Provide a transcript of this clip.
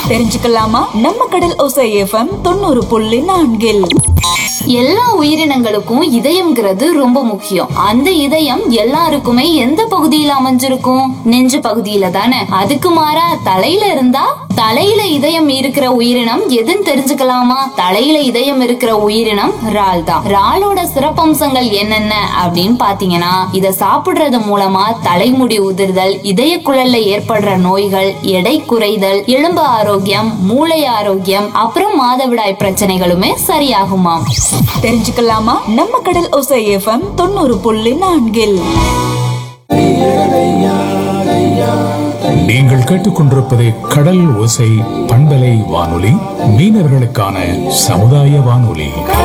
தெரிஞ்சுக்கலாமா? நம்ம கடல் ஓசை எஃப்எம் 90.4. எல்லா உயிரினங்களுக்கும் இதயம்ங்கிறது ரொம்ப முக்கியம். அந்த இதயம் எல்லாருக்குமே எந்த பகுதியில அமைஞ்சிருக்கும்? நெஞ்சு பகுதியில தானே. அதுக்கு மாறா தலையில இருந்தா, தலையில இதயம் இருக்கிற உயிரினம் எதுன்னு தெரிஞ்சுக்கலாமா? தலையில இதயம் இருக்கிற உயிரினம் இறால் தான். இறாலோட சிறப்பம்சங்கள் என்னென்ன அப்படின்னு பாத்தீங்கன்னா, இத சாப்பிடுறது மூலமா தலைமுடி உதிர்தல், இதய குழல்ல ஏற்படுற நோய்கள், எடை குறைதல், எலும்பு ஆரோக்கியம், மூளை ஆரோக்கியம், அப்புறம் மாதவிடாய் பிரச்சனைகளுமே சரியாகுமாம். தெரிஞ்சுக்கலாமா? நம்ம கடல் ஓசை எஃப்எம் 90.4. நீங்கள் கேட்டுக்கொண்டிருப்பது கடல் ஓசை பண்பலை வானொலி, மீனவர்களுக்கான சமுதாய வானொலி.